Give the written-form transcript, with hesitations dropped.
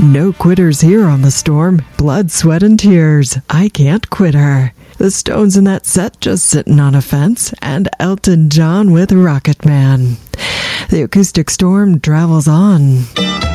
No quitters here on the Storm. Blood, sweat, and tears. I can't quit her. The Stones in that set just sitting on a fence, and Elton John with Rocket Man. The acoustic storm travels on.